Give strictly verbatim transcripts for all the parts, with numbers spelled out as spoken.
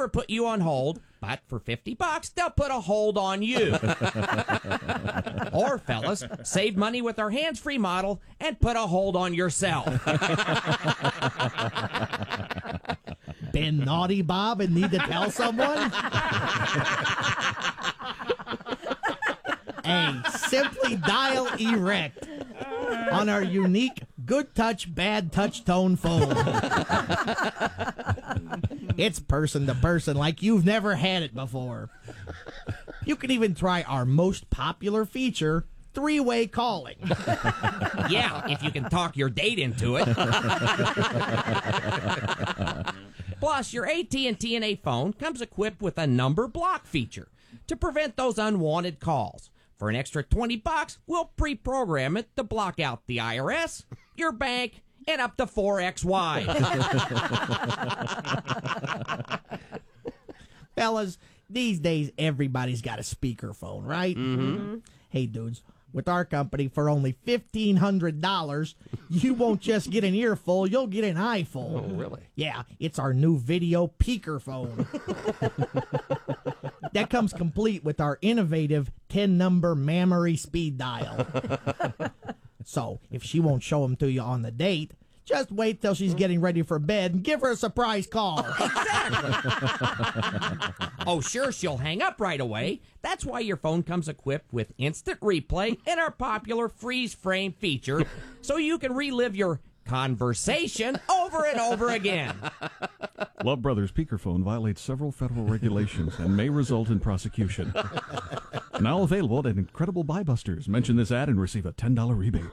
never put you on hold, but for fifty bucks, they'll put a hold on you. Or, fellas, save money with our hands-free model and put a hold on yourself. Been naughty, Bob, and need to tell someone? Hey, simply dial erect on our unique good touch, bad touch tone phone. It's person to person like you've never had it before. You can even try our most popular feature, three-way calling. Yeah, if you can talk your date into it. Plus, your A T and T N A phone comes equipped with a number block feature to prevent those unwanted calls. For an extra twenty bucks, we'll pre-program it to block out the I R S, your bank, and up to four ex-wives. Fellas, these days everybody's got a speakerphone, right? Mm-hmm. Hey, dudes, with our company for only fifteen hundred dollars, you won't just get an earful, you'll get an iPhone. Oh, really? Yeah, it's our new video peaker phone. That comes complete with our innovative ten-number mammary speed dial. So, if she won't show them to you on the date, just wait till she's getting ready for bed and give her a surprise call. Oh, sure, she'll hang up right away. That's why your phone comes equipped with instant replay and our popular freeze frame feature, so you can relive your conversation over and over again. Love Brothers speakerphone violates several federal regulations and may result in prosecution. Now available at Incredible Buy Busters. Mention this ad and receive a ten dollars rebate.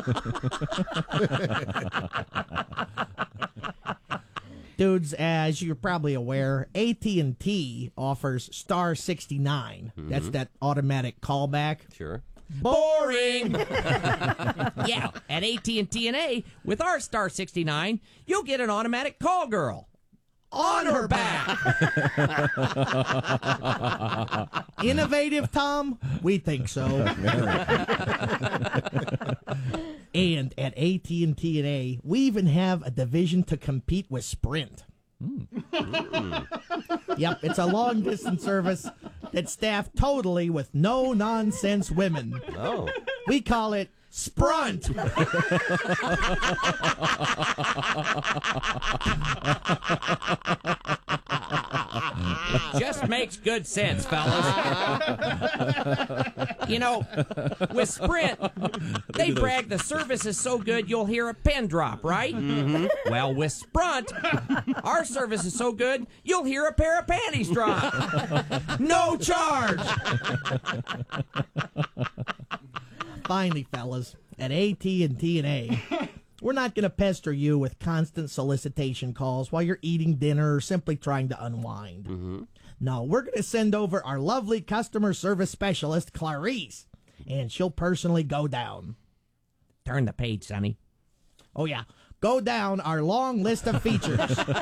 Dudes, as you're probably aware, A T and T offers Star sixty-nine. Mm-hmm. That's that automatic callback. Sure. Boring! Yeah, at A T and T N A, with our Star sixty-nine, you'll get an automatic call girl. On her back! Innovative, Tom? We think so. And at A T and T N A, we even have a division to compete with Sprint. Mm. Yep, it's a long-distance service that's staffed totally with no-nonsense women. Oh. We call it Sprunt. Just makes good sense, fellas. You know, with Sprint, they brag the service is so good you'll hear a pin drop, right? Mm-hmm. Well, with Sprunt, our service is so good you'll hear a pair of panties drop. No charge! Finally, fellas, at A T and T and A, we're not going to pester you with constant solicitation calls while you're eating dinner or simply trying to unwind. Mm-hmm. No, we're going to send over our lovely customer service specialist, Clarice, and she'll personally go down. Turn the page, Sonny. Oh, yeah. Go down our long list of features.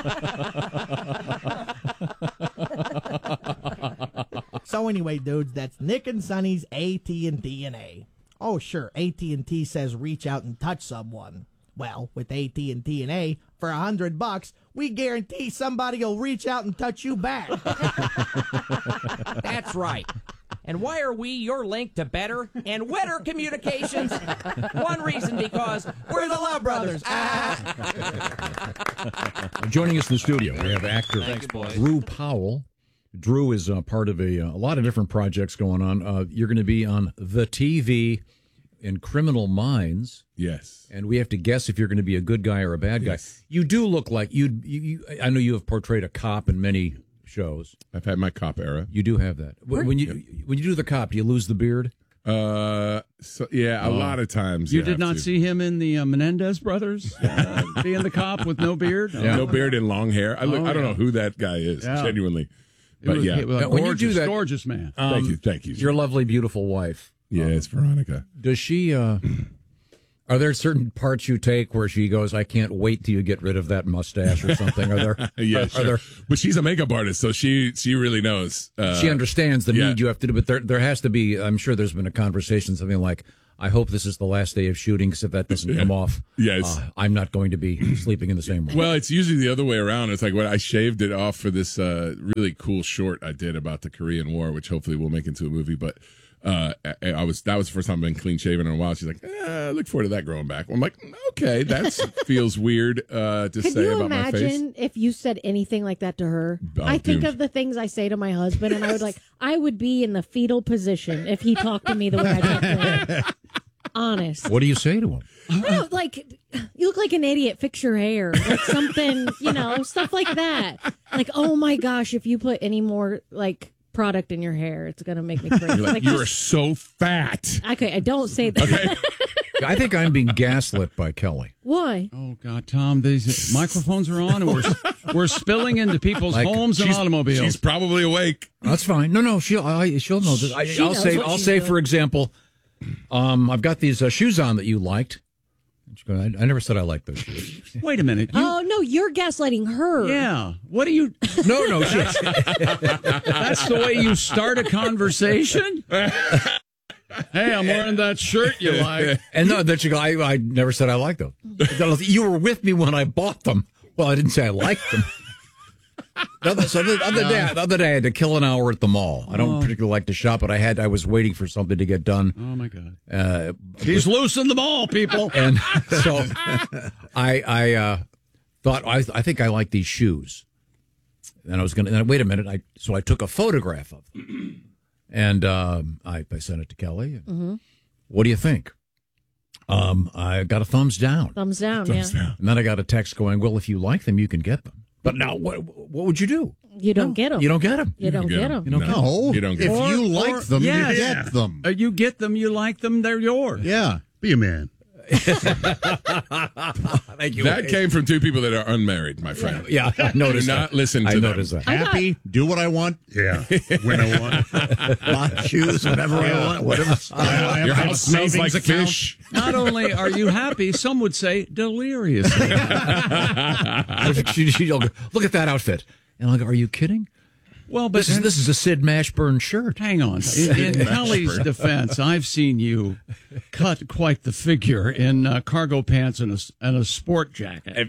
So anyway, dudes, that's Nick and Sonny's A T and T and A. Oh, sure, A T and T says reach out and touch someone. Well, with A T and T and A, for a hundred bucks, we guarantee somebody will reach out and touch you back. That's right. And why are we your link to better and wetter communications? One reason, because we're the Love Brothers. Ah. Joining us in the studio, we have actor Thanks, boys. Drew Powell. Drew is uh, part of a, a lot of different projects going on. Uh, you're going to be on the T V in Criminal Minds. Yes. And we have to guess if you're going to be a good guy or a bad guy. Yes. You do look like you, you. I know you have portrayed a cop in many shows. I've had my cop era. You do have that. When, when you when you do the cop, do you lose the beard? Uh, so yeah, a Oh. lot of times You you did have not to. see him in the uh, Menendez brothers uh, being the cop with no beard? Yeah. No beard and long hair. I look. Oh, I don't yeah. know who that guy is. Yeah. Genuinely, He but was- yeah. he was a When you gorgeous, do that- gorgeous man. thank you. Thank you. Your lovely, beautiful wife. Yeah, it's Veronica. Does she? Uh, Are there certain parts you take where she goes, I can't wait till you get rid of that mustache or something? Are there? yeah, are, sure. are there But she's a makeup artist, so she she really knows. Uh, she understands the yeah. need you have to do, but there there has to be, I'm sure there's been a conversation, something like, I hope this is the last day of shooting, because if that doesn't Yeah. come off, Yes. uh, I'm not going to be sleeping in the same room. Well, it's usually the other way around. It's like when I shaved it off for this uh, really cool short I did about the Korean War, which hopefully we'll make into a movie. But uh, I, I was that was the first time I've been clean shaven in a while. She's like, eh, I look forward to that growing back. I'm like, okay, that feels weird uh, to Could say you about my face. imagine if you said anything like that to her? Oh, I think dude. of the things I say to my husband, and I would like, I would be in the fetal position if he talked to me the way I talk to him. Honest. What do you say to him? No, like, you look like an idiot. Fix your hair. Like something, you know, stuff like that. Like, oh my gosh, if you put any more, like, product in your hair, it's going to make me crazy. You're like, Like, you are just- so fat. okay, I don't say that. Okay. I think I'm being gaslit by Kelly. Why? Oh God, Tom, these microphones are on, and we're we're spilling into people's Like, homes and She's- automobies. She's probably awake. That's fine. No, no, she'll I, she'll know this. I, She I'll knows say what I'll she's say doing. for example, um, I've got these uh, shoes on that you liked. She goes, I, I never said I liked those shoes. Wait a minute. You, Oh, no, you're gaslighting her. yeah. What do you? No, no, she, That's the way you start a conversation. Hey, I'm wearing that shirt you like. and no, then she go. I, I never said I liked them. You were with me when I bought them. Well, I didn't say I liked them. The other, so the other day, the other day, I had to kill an hour at the mall. I don't particularly like to shop, but I had. I was waiting for something to get done. Oh my God. Uh, He's loosing the ball, people. and so I I uh, thought I I think I like these shoes, and I was gonna and wait a minute. I so I took a photograph of them, and um, I I sent it to Kelly. Mm-hmm. What do you think? Um, I got a thumbs down, Thumbs down, yeah. and then I got a text going, "Well, if you like them, you can get them." But now, what what would you do? You don't get them. You don't get them. You don't get them. You don't get 'em. No, You don't get if them. you Or- like or- them, yes. you get them. Uh, you get them, you like them, they're yours. Yeah, be a man. Thank you. That came from two people that are unmarried, my friend. Yeah, I noticed Do not that. listen to I them. noticed that. Happy, do what I want. Yeah, when I want. Buy shoes whenever I want. Whatever. I have Your a house smells savings like account. fish. Not only are you happy, some would say deliriously. She- she'll go, look at that outfit, and I'll go, "Are you kidding? Well, but This is this is a Sid Mashburn shirt." hang on. In, in Kelly's defense, I've seen you cut quite the figure in uh, cargo pants and a, s- and a sport jacket.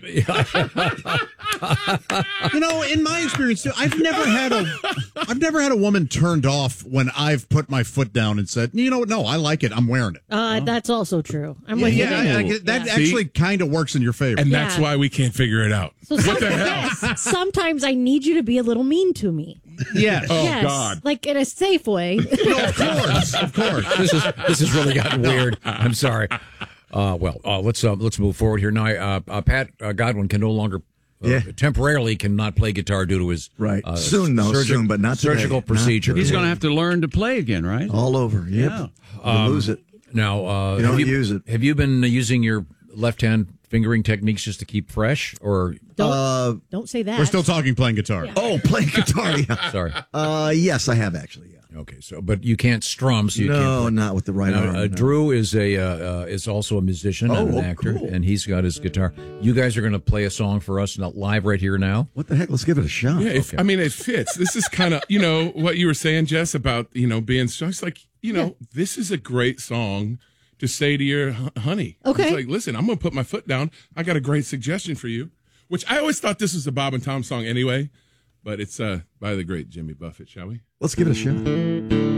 You know, in my experience, too, I've never had a, I've never had a woman turned off when I've put my foot down and said, you know what? No, I like it. I'm wearing it. Uh, That's also true. I'm Yeah, with yeah, you. I- I there. get- that Yeah. actually kind of works in your favor. And that's Yeah. why we can't figure it out. So What the sometimes- hell? yes, sometimes I need you to be a little mean to me. yes. Oh, yes, God. like in a safe way. No, of course, of course. This is this has really gotten weird. I'm sorry. Uh, well, uh, let's uh, let's move forward here now. Uh, uh, Pat uh, Godwin can no longer. Uh, Yeah. temporarily cannot play guitar due to his Right. uh, Soon, though, soon, but not today. surgical Not procedure. today. He's going to have to learn to play again, right? All over. Yep. Yeah. You lose it. Now, uh, You don't have use it. Have you been using your left hand fingering techniques just to keep fresh, or Don't, Uh, don't say that. We're still talking playing guitar. oh, playing guitar. Yeah. sorry? Uh, yes, I have actually. Yeah. Okay, so but you can't strum, so you no, can't. Play. not with the right Now, arm. uh, no. Drew is a uh, uh, is also a musician and Oh, an oh, actor, cool. and he's got his guitar. You guys are going to play a song for us not live right here now. What the heck? Let's give it a shot. Yeah, if, I mean, it fits. This is kind of, you know, what you were saying, Jess, about, you know, being strong. It's like, you know, this is a great song to say to your hu- honey. Okay. It's like, listen, I'm going to put my foot down. I got a great suggestion for you, which I always thought this was a Bob and Tom song anyway, but it's uh by the great Jimmy Buffett, shall we? Let's give it a shot.